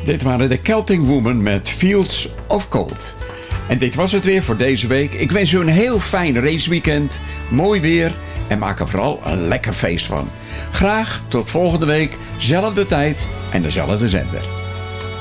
Dit waren de Celtic Woman met Fields of Gold. En dit was het weer voor deze week. Ik wens u een heel fijn raceweekend, mooi weer en maak er vooral een lekker feest van. Graag tot volgende week, zelfde tijd en dezelfde zender.